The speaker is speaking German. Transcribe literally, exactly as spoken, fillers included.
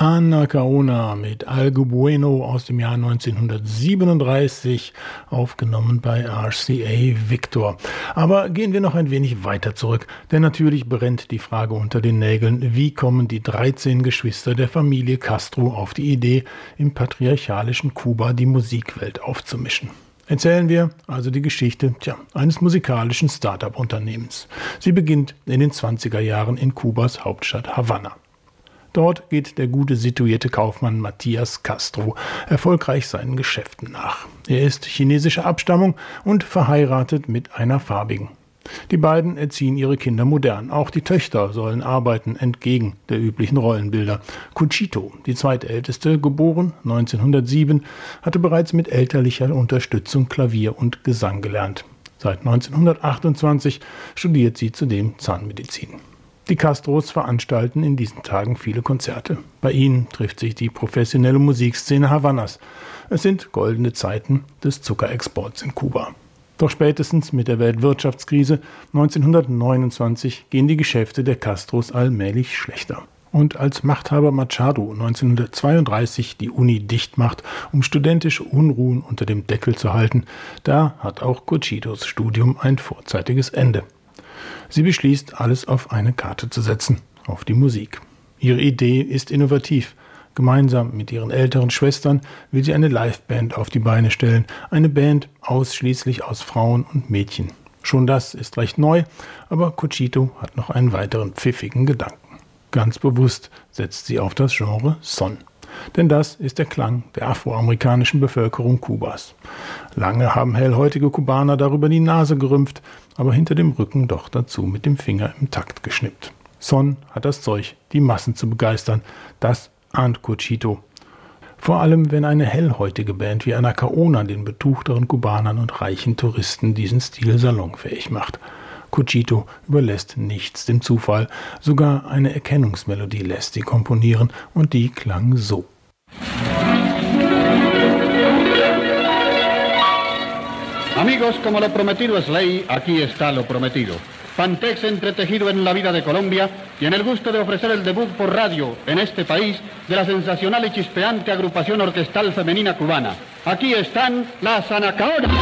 Anacaona mit Algo Bueno aus dem Jahr neunzehnhundertsiebenunddreißig, aufgenommen bei R C A Victor. Aber gehen wir noch ein wenig weiter zurück, denn natürlich brennt die Frage unter den Nägeln: Wie kommen die dreizehn Geschwister der Familie Castro auf die Idee, im patriarchalischen Kuba die Musikwelt aufzumischen? Erzählen wir also die Geschichte tja, eines musikalischen Start-up-Unternehmens. Sie beginnt in den zwanziger Jahren in Kubas Hauptstadt Havanna. Dort geht der gute situierte Kaufmann Matías Castro erfolgreich seinen Geschäften nach. Er ist chinesischer Abstammung und verheiratet mit einer Farbigen. Die beiden erziehen ihre Kinder modern. Auch die Töchter sollen arbeiten, entgegen der üblichen Rollenbilder. Cuchito, die zweitälteste, geboren neunzehnhundertsieben, hatte bereits mit elterlicher Unterstützung Klavier und Gesang gelernt. Seit neunzehnhundertachtundzwanzig studiert sie zudem Zahnmedizin. Die Castros veranstalten in diesen Tagen viele Konzerte. Bei ihnen trifft sich die professionelle Musikszene Havannas. Es sind goldene Zeiten des Zuckerexports in Kuba. Doch spätestens mit der Weltwirtschaftskrise neunzehnhundertneunundzwanzig gehen die Geschäfte der Castros allmählich schlechter. Und als Machthaber Machado neunzehnhundertzweiunddreißig die Uni dicht macht, um studentische Unruhen unter dem Deckel zu halten, da hat auch Cuchitos Studium ein vorzeitiges Ende. Sie beschließt, alles auf eine Karte zu setzen, auf die Musik. Ihre Idee ist innovativ. Gemeinsam mit ihren älteren Schwestern will sie eine Liveband auf die Beine stellen, eine Band ausschließlich aus Frauen und Mädchen. Schon das ist recht neu, aber Cuchito hat noch einen weiteren pfiffigen Gedanken. Ganz bewusst setzt sie auf das Genre Son. Denn das ist der Klang der afroamerikanischen Bevölkerung Kubas. Lange haben hellhäutige Kubaner darüber die Nase gerümpft, aber hinter dem Rücken doch dazu mit dem Finger im Takt geschnippt. Son hat das Zeug, die Massen zu begeistern. Das ahnt Cuchito. Vor allem, wenn eine hellhäutige Band wie Anacaona den betuchteren Kubanern und reichen Touristen diesen Stil salonfähig macht. Cuchito überlässt nichts dem Zufall, sogar eine Erkennungsmelodie lässt sie komponieren und die klang so. Amigos, como lo prometido es ley, aquí está lo prometido. Pantex entretejido en la vida de Colombia tiene el gusto de ofrecer el debut por radio en este país de la sensacional y chispeante agrupación orquestal femenina cubana. Aquí están las Anacaona.